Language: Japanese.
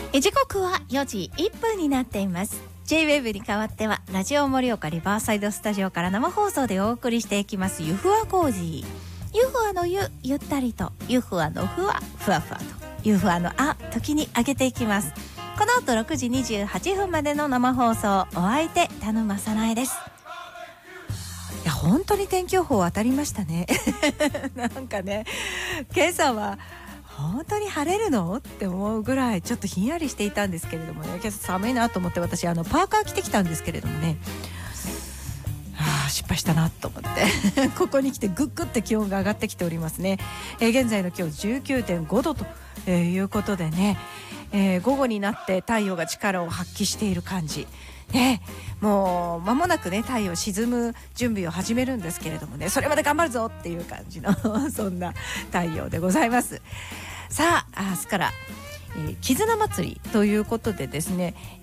時刻は4時1分になっています。 J-WAVE に代わってはラジオ盛岡リバーサイドスタジオから生放送でお送りしていきますゆふわコージー。ゆふわのゆったりと、ゆふわのふわふわふわと、ゆふわの時に上げていきます。この後6時28分までの生放送、お相手田沼さなえです。いや本当に天気予報当たりましたねなんかね、今朝は本当に晴れるのって思うぐらいちょっとひんやりしていたんですけれどもね、今朝寒いなと思って私パーカー着てきたんですけれどもね、失敗したなと思ってここに来てぐっぐって気温が上がってきておりますね。現在の気温 19.5 度ということでね、午後になって太陽が力を発揮している感じね。もう間もなくね太陽沈む準備を始めるんですけれどもね、それまで頑張るぞっていう感じのそんな太陽でございます。さあ明日から、絆祭りということでですね、